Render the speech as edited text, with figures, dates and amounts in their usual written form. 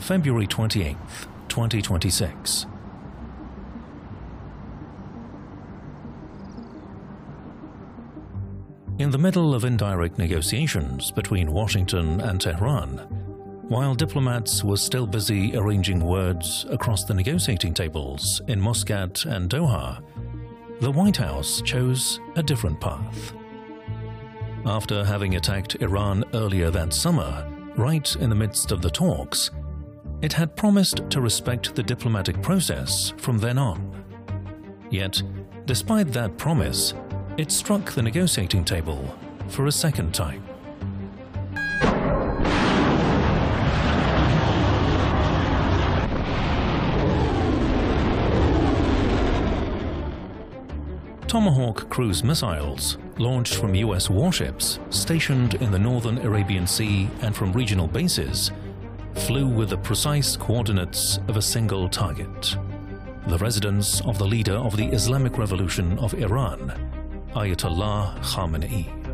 February 28, 2026. In the middle of indirect negotiations between Washington and Tehran, while diplomats were still busy arranging words across the negotiating tables in Muscat and Doha, the White House chose a different path. After having attacked Iran earlier that summer, right in the midst of the talks, it had promised to respect the diplomatic process from then on. Yet, despite that promise, it struck the negotiating table for a second time. Tomahawk cruise missiles, launched from US warships stationed in the northern Arabian Sea and from regional bases, flew with the precise coordinates of a single target: the residence of the leader of the Islamic Revolution of Iran, Ayatollah Khamenei.